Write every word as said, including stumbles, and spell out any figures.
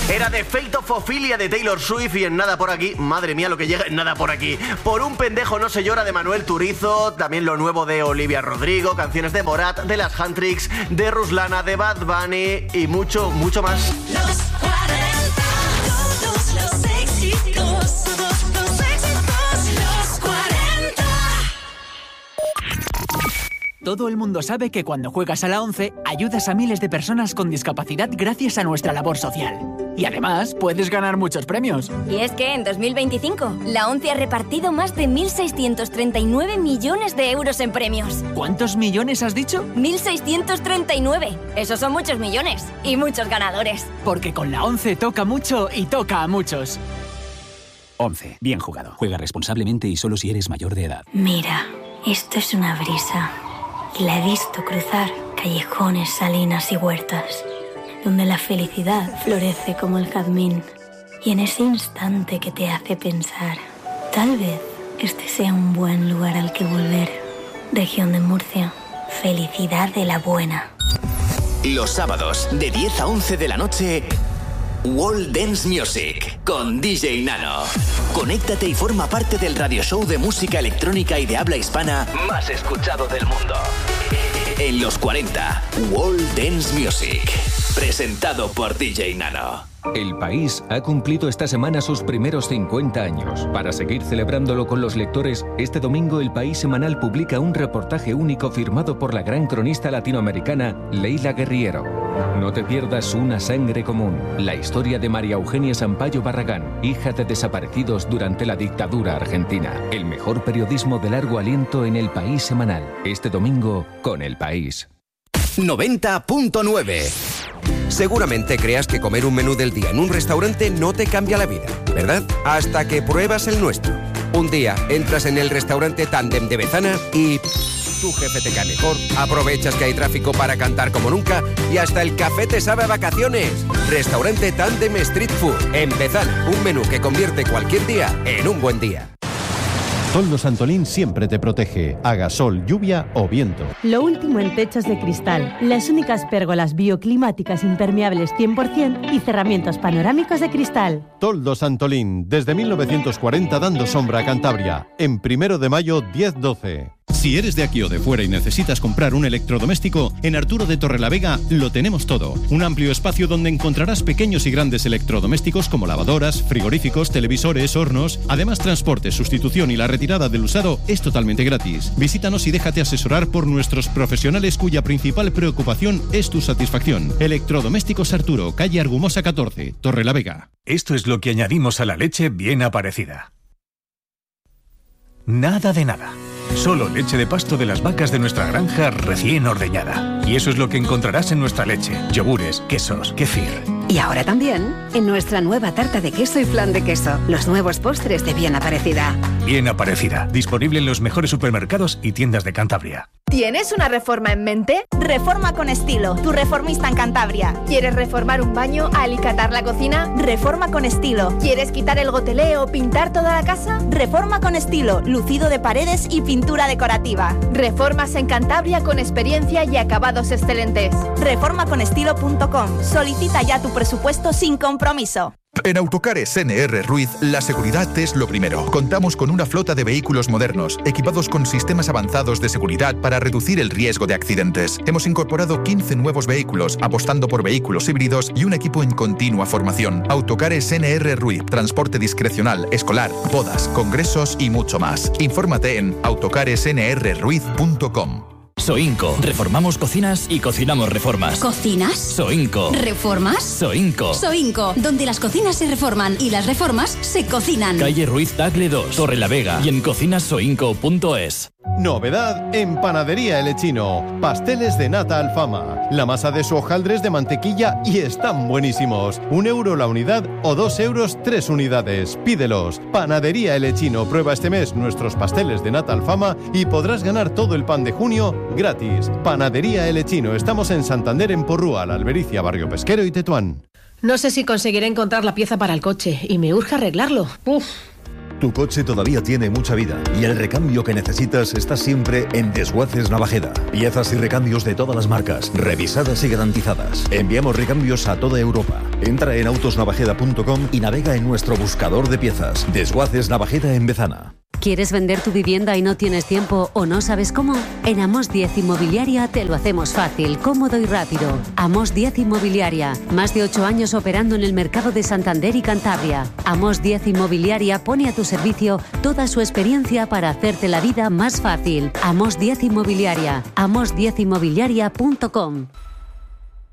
Era The Fate of Ophelia de Taylor Swift y en Nada por aquí, madre mía lo que llega en Nada por aquí. Por un pendejo no se llora de Manuel Turizo, también lo nuevo de Olivia Rodrigo, canciones de Morat, de las Huntrix, de Ruslana, de Bad Bunny y mucho, mucho más. Los cuarenta, todos los éxitos, todos los éxitos, los cuarenta. Todo el mundo sabe que cuando juegas a la ONCE ayudas a miles de personas con discapacidad gracias a nuestra labor social. Y además puedes ganar muchos premios. Y es que en dos mil veinticinco la ONCE ha repartido más de mil seiscientos treinta y nueve millones de euros en premios. ¿Cuántos millones has dicho? mil seiscientos treinta y nueve. Esos son muchos millones y muchos ganadores. Porque con la ONCE toca mucho y toca a muchos. ONCE. Bien jugado. Juega responsablemente y solo si eres mayor de edad. Mira, esto es una brisa. Y la he visto cruzar callejones, salinas y huertas, donde la felicidad florece como el jazmín. Y en ese instante que te hace pensar, tal vez este sea un buen lugar al que volver. Región de Murcia, felicidad de la buena. Los sábados, de diez a once de la noche, World Dance Music, con D J Nano. Conéctate y forma parte del radio show de música electrónica y de habla hispana más escuchado del mundo. En los cuarenta, World Dance Music, presentado por D J Nano. El País ha cumplido esta semana sus primeros cincuenta años. Para seguir celebrándolo con los lectores, este domingo El País Semanal publica un reportaje único firmado por la gran cronista latinoamericana Leila Guerriero. No te pierdas Una sangre común, la historia de María Eugenia Sampaio Barragán, hija de desaparecidos durante la dictadura argentina. El mejor periodismo de largo aliento en El País Semanal. Este domingo con El País. noventa punto nueve. Seguramente creas que comer un menú del día en un restaurante no te cambia la vida, ¿verdad? Hasta que pruebas el nuestro. Un día entras en el restaurante Tándem de Bezana y tu jefe te cae mejor, aprovechas que hay tráfico para cantar como nunca y hasta el café te sabe a vacaciones. Restaurante Tándem Street Food en Bezana, un menú que convierte cualquier día en un buen día. Toldos Antolín siempre te protege, haga sol, lluvia o viento. Lo último en techos de cristal, las únicas pérgolas bioclimáticas impermeables cien por ciento y cerramientos panorámicos de cristal. Toldos Antolín, desde mil novecientos cuarenta dando sombra a Cantabria, en primero de mayo diez doce. Si eres de aquí o de fuera y necesitas comprar un electrodoméstico, en Arturo de Torrelavega lo tenemos todo. Un amplio espacio donde encontrarás pequeños y grandes electrodomésticos como lavadoras, frigoríficos, televisores, hornos. Además, transporte, sustitución y la retirada del usado es totalmente gratis. Visítanos y déjate asesorar por nuestros profesionales cuya principal preocupación es tu satisfacción. Electrodomésticos Arturo, calle Argumosa catorce, Torrelavega. Esto es lo que añadimos a la leche bien aparecida. Nada de nada. Solo leche de pasto de las vacas de nuestra granja recién ordeñada. Y eso es lo que encontrarás en nuestra leche. Yogures, quesos, kefir. Y ahora también en nuestra nueva tarta de queso y flan de queso. Los nuevos postres de Bien Aparecida. Bien Aparecida. Disponible en los mejores supermercados y tiendas de Cantabria. ¿Tienes una reforma en mente? Reforma con estilo, tu reformista en Cantabria. ¿Quieres reformar un baño, alicatar la cocina? Reforma con estilo. ¿Quieres quitar el goteleo o pintar toda la casa? Reforma con estilo, lucido de paredes y pintura decorativa. Reformas en Cantabria con experiencia y acabados excelentes. reforma con estilo punto com. Solicita ya tu presupuesto sin compromiso. En Autocares N R Ruiz, la seguridad es lo primero. Contamos con una flota de vehículos modernos, equipados con sistemas avanzados de seguridad para reducir el riesgo de accidentes. Hemos incorporado quince nuevos vehículos, apostando por vehículos híbridos y un equipo en continua formación. Autocares N R Ruiz, transporte discrecional, escolar, bodas, congresos y mucho más. Infórmate en autocares n r ruiz punto com. Soinco. Reformamos cocinas y cocinamos reformas. ¿Cocinas? Soinco. ¿Reformas? Soinco. Soinco, donde las cocinas se reforman y las reformas se cocinan. Calle Ruiz Tagle dos, Torrelavega y en cocinas soinco punto es. Novedad en Panadería El Echino. Pasteles de nata Alfama. La masa de su hojaldre es de mantequilla y están buenísimos. Un euro la unidad o dos euros tres unidades. Pídelos. Panadería El Echino. Prueba este mes nuestros pasteles de nata Alfama y podrás ganar todo el pan de junio gratis. Panadería El Echino. Estamos en Santander, en Porrúa, La Albericia, Barrio Pesquero y Tetuán. No sé si conseguiré encontrar la pieza para el coche y me urge arreglarlo. Uf. Tu coche todavía tiene mucha vida y el recambio que necesitas está siempre en Desguaces Navajeda. Piezas y recambios de todas las marcas, revisadas y garantizadas. Enviamos recambios a toda Europa. Entra en autos navajeda punto com y navega en nuestro buscador de piezas. Desguaces Navajeda en Bezana. ¿Quieres vender tu vivienda y no tienes tiempo o no sabes cómo? En Amos diez Inmobiliaria te lo hacemos fácil, cómodo y rápido. Amos diez Inmobiliaria, más de ocho años operando en el mercado de Santander y Cantabria. Amos diez Inmobiliaria pone a tu servicio toda su experiencia para hacerte la vida más fácil. Amos diez Inmobiliaria, amos diez inmobiliaria punto com.